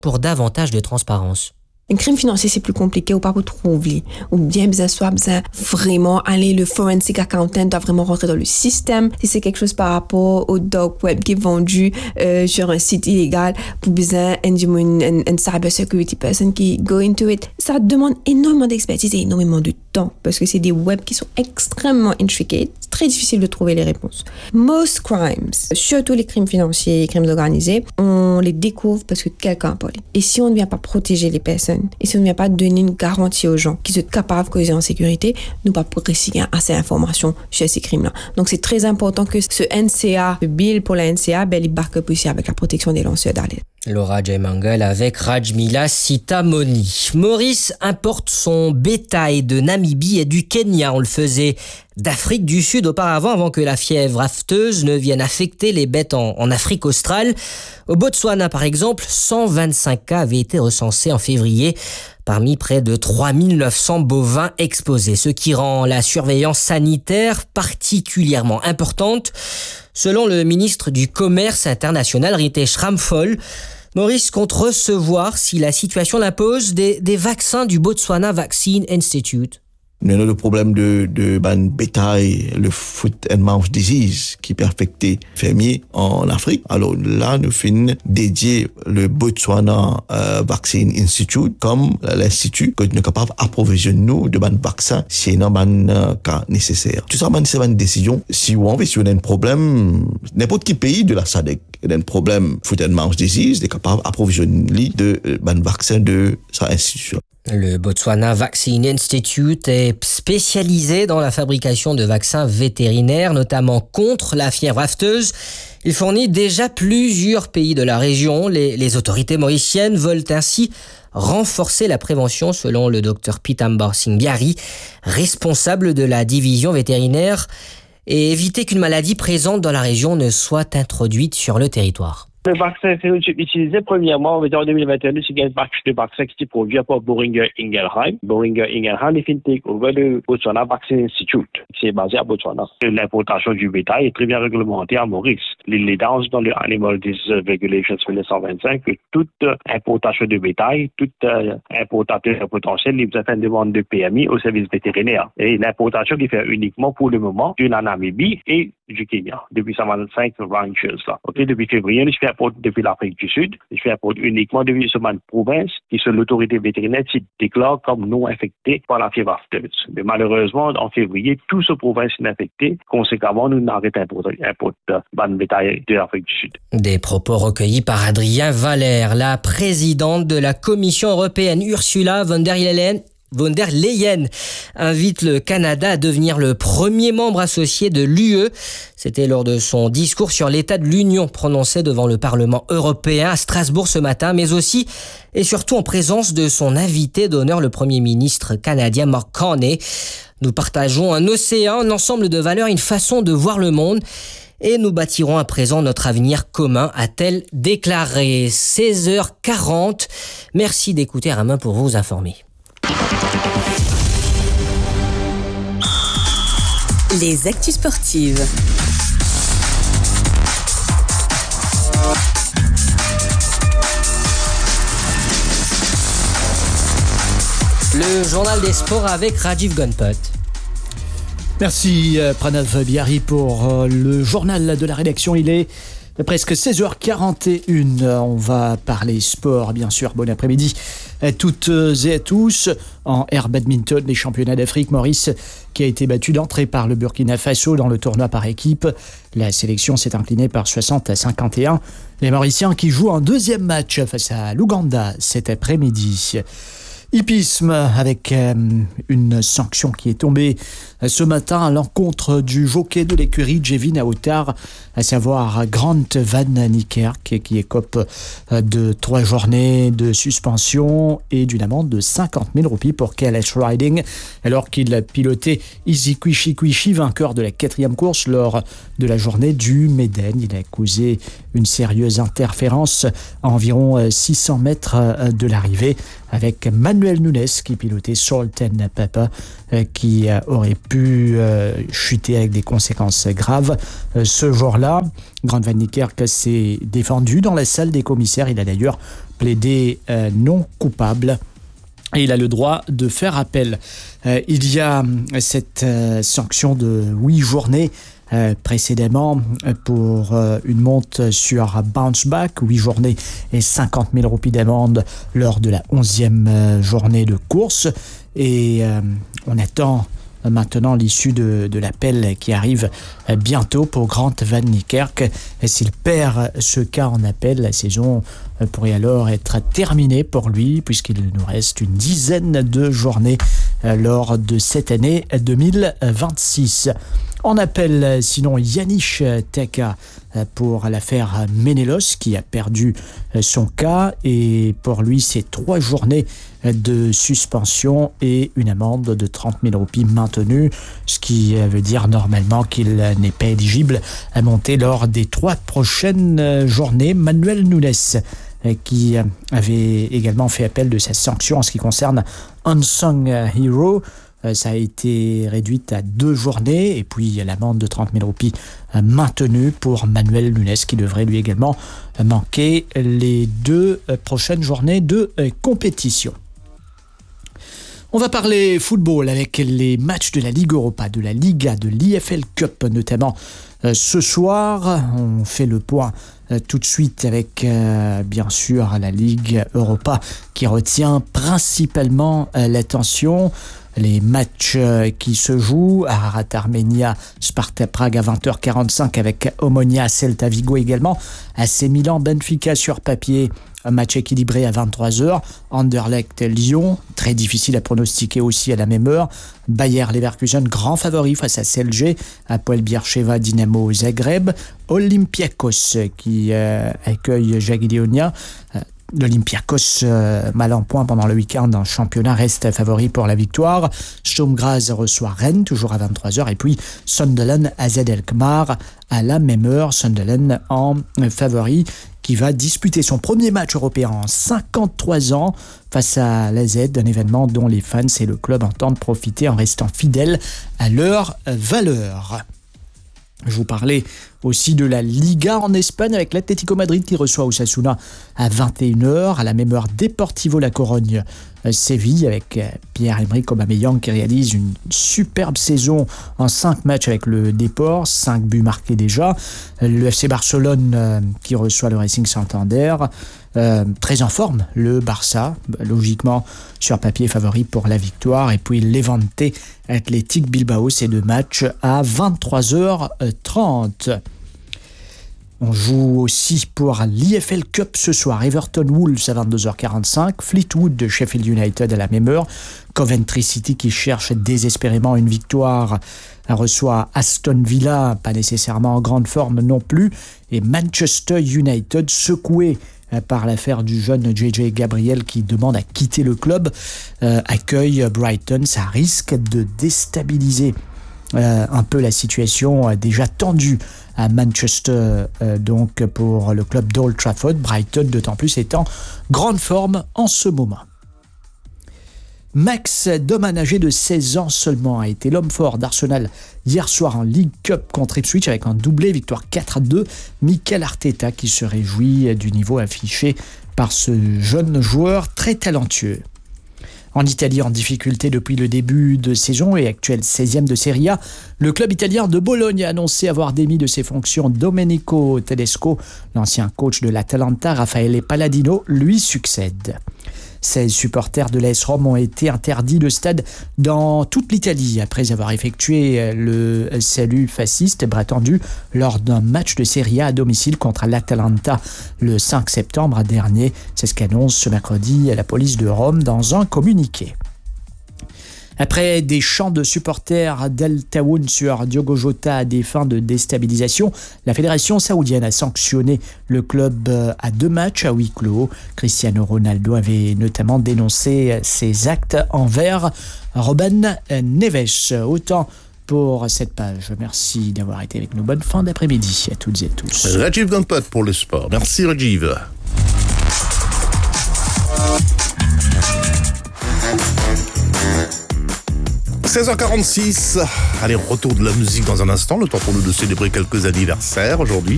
pour davantage de transparence. Un crime financier, c'est plus compliqué ou pas pour trouver. Ou bien besoin vraiment aller, le forensic accountant doit vraiment rentrer dans le système. Si c'est quelque chose par rapport au dark web qui est vendu sur un site illégal, pour besoin une cyber security person qui go into it. Ça demande énormément d'expertise et énormément de temps parce que c'est des webs qui sont extrêmement intricate. C'est très difficile de trouver les réponses. Most crimes, surtout les crimes financiers et crimes organisés, on les découvre parce que quelqu'un a parlé. Et si on ne vient pas protéger les personnes, et si on ne vient pas donner une garantie aux gens qui sont capables de causer en sécurité, nous ne pouvons pas réciter assez d'informations sur ces crimes-là. Donc, c'est très important que ce NCA, le bill pour la NCA, il barque aussi avec la protection des lanceurs d'alerte. Laura Jaimangal avec Rajmila Sitamoni. Maurice importe son bétail de Namibie et du Kenya. On le faisait d'Afrique du Sud auparavant, avant que la fièvre afteuse ne vienne affecter les bêtes en Afrique australe. Au Botswana, par exemple, 125 cas avaient été recensés en février, parmi près de 3900 bovins exposés, ce qui rend la surveillance sanitaire particulièrement importante. Selon le ministre du Commerce international, Ritesh Ramphal, Maurice compte recevoir, si la situation l'impose, des vaccins du Botswana Vaccine Institute. Nous avons le problème de bétail, le foot and mouth disease, qui peut affecter les fermiers en Afrique. Alors là, nous finissons dédier le Botswana Vaccine Institute comme l'institut que nous sommes capables d'approvisionner nous de vaccins si nous avons un cas nécessaire. Tout ça, c'est une décision. Si on veut, si on a un problème, n'importe quel pays de la SADC, il y a un problème foot and mouth disease, il est capable d'approvisionner de vaccins de sa institution. Le Botswana Vaccine Institute est spécialisé dans la fabrication de vaccins vétérinaires, notamment contre la fièvre afteuse. Il fournit déjà plusieurs pays de la région. Les autorités mauriciennes veulent ainsi renforcer la prévention, selon le docteur Pitambor Singbiari, responsable de la division vétérinaire, et éviter qu'une maladie présente dans la région ne soit introduite sur le territoire. Le vaccin est utilisé premièrement en 2021, c'est un batch de vaccins qui est produit par Boehringer Ingelheim. Boehringer Ingelheim est une take over le Botswana Vaccine Institute, qui est basé à Botswana. L'importation du bétail est très bien réglementée à Maurice. Les dans le Animal Disease Regulations 1925 que toute importation de bétail, toute importateur potentiel, il doit faire une demande de PMI au service vétérinaire. Et l'importation qui fait uniquement pour le moment de la Namibie et du Kenya, depuis 125 ranchers là. Okay, depuis février, je fais apport depuis l'Afrique du Sud, je fais apport uniquement depuis ce province qui sont l'autorité vétérinaire qui déclare comme non infectée par la fièvre afteuse. Mais malheureusement, en février, tout ce province est infecté. Conséquemment, nous n'arrêtons pas de bétail de l'Afrique du Sud. Des propos recueillis par Adrien Valère, la présidente de la Commission européenne, Ursula von der Leyen invite le Canada à devenir le premier membre associé de l'UE. C'était lors de son discours sur l'état de l'Union prononcé devant le Parlement européen à Strasbourg ce matin, mais aussi et surtout en présence de son invité d'honneur, le Premier ministre canadien Mark Carney. Nous partageons un océan, un ensemble de valeurs, une façon de voir le monde. Et nous bâtirons à présent notre avenir commun, a-t-elle déclaré. 16h40. Merci d'écouter Ramin pour vous informer. Les actus sportives. Le journal des sports avec Rajiv Gonpot. Merci Pranav Biari pour le journal de la rédaction. Il est presque 16h41. On va parler sport, bien sûr. Bon après-midi à toutes et à tous. En air badminton, les championnats d'Afrique, Maurice qui a été battu d'entrée par le Burkina Faso dans le tournoi par équipe. La sélection s'est inclinée par 60-51. Les Mauriciens qui jouent un deuxième match face à l'Ouganda cet après-midi. Hippisme avec une sanction qui est tombée ce matin à l'encontre du jockey de l'écurie Jevin Aoutar, à savoir Grant Van Niekerk, qui écope de 3 journées de suspension et d'une amende de 50 000 roupies pour careless riding, alors qu'il a piloté Easy Kwishi, vainqueur de la 4e course lors de la journée du Méden. Il a causé une sérieuse interférence à environ 600 mètres de l'arrivée avec Man Manuel Nunes qui pilotait Salt and Pepper, qui aurait pu chuter avec des conséquences graves ce jour-là. Grant Van Niekerk s'est défendu dans la salle des commissaires. Il a d'ailleurs plaidé non coupable. Et il a le droit de faire appel. Il y a cette sanction de 8 journées précédemment pour une monte sur bounce back, 8 journées et 50 000 roupies d'amende lors de la 11e journée de course. Et on attend maintenant l'issue de l'appel qui arrive bientôt pour Grant Van Niekerk. S'il perd ce cas en appel, la saison pourrait alors être terminée pour lui, puisqu'il nous reste une dizaine de journées lors de cette année 2026. On appelle sinon Yanish Teka pour l'affaire Menelos qui a perdu son cas, et pour lui c'est 3 journées de suspension et une amende de 30 000 roupies maintenue, ce qui veut dire normalement qu'il n'est pas éligible à monter lors des 3 prochaines journées. Manuel Nunes qui avait également fait appel de sa sanction en ce qui concerne Unsung Hero. Ça a été réduite à 2 journées, et puis l'amende de 30 000 roupies maintenue pour Manuel Nunes qui devrait lui également manquer les 2 prochaines journées de compétition. On va parler football avec les matchs de la Ligue Europa, de la Liga, de l'IFL Cup notamment. Ce soir, on fait le point tout de suite avec bien sûr la Ligue Europa qui retient principalement l'attention. Les matchs qui se jouent, Ararat Armenia, Sparta Prague à 20h45 avec Omonia, Celta Vigo également, AC Milan, Benfica sur papier, un match équilibré à 23h, Anderlecht Lyon, très difficile à pronostiquer aussi à la même heure, Bayer Leverkusen, grand favori face à CLG, Hapoel Beersheva, Dynamo Zagreb, Olympiakos qui accueille Jagiellonia. L'Olympiakos, mal en point pendant le week-end en championnat, reste favori pour la victoire. Sturm Graz reçoit Rennes, toujours à 23h. Et puis Sunderland, AZ Alkmaar à la même heure. Sunderland en favori qui va disputer son premier match européen en 53 ans face à l'AZ, un événement dont les fans et le club entendent profiter en restant fidèles à leurs valeurs. Je vous parlais aussi de la Liga en Espagne avec l'Atlético Madrid qui reçoit Osasuna à 21h. À la même heure, Deportivo La Corogne Séville avec Pierre-Emerick Aubameyang qui réalise une superbe saison en 5 matchs avec le Depor, 5 buts marqués déjà. Le FC Barcelone qui reçoit le Racing Santander. Très en forme, le Barça, logiquement sur papier favori pour la victoire. Et puis Levante Athletic Bilbao, ces 2 matchs à 23h30. On joue aussi pour l'IFL Cup ce soir. Everton Wolves à 22h45, Fleetwood de Sheffield United à la même heure, Coventry City qui cherche désespérément une victoire reçoit Aston Villa, pas nécessairement en grande forme non plus, et Manchester United secoué par l'affaire du jeune JJ Gabriel qui demande à quitter le club, accueille Brighton. Ça risque de déstabiliser un peu la situation déjà tendue à Manchester, donc pour le club d'Old Trafford. Brighton d'autant plus est en grande forme en ce moment. Max Doman, âgé de 16 ans seulement, a été l'homme fort d'Arsenal hier soir en League Cup contre Ipswich avec un doublé, victoire 4-2. Mikel Arteta qui se réjouit du niveau affiché par ce jeune joueur très talentueux. En Italie, en difficulté depuis le début de saison et actuel 16e de Serie A, le club italien de Bologne a annoncé avoir démis de ses fonctions Domenico Tedesco. L'ancien coach de l'Atalanta, Raffaele Palladino, lui succède. 16 supporters de l'AS Rome ont été interdits de stade dans toute l'Italie après avoir effectué le salut fasciste prétendu lors d'un match de Serie A à domicile contre l'Atalanta le 5 septembre dernier. C'est ce qu'annonce ce mercredi la police de Rome dans un communiqué. Après des chants de supporters d'Al Tawoun sur Diogo Jota à des fins de déstabilisation, la fédération saoudienne a sanctionné le club à 2 matchs à huis clos. Cristiano Ronaldo avait notamment dénoncé ces actes envers Ruben Neves. Autant pour cette page. Merci d'avoir été avec nous. Bonne fin d'après-midi à toutes et tous. Rajiv Ganpat pour le sport. Merci Rajiv. 16h46. Allez, retour de la musique dans un instant. Le temps pour nous de célébrer quelques anniversaires aujourd'hui.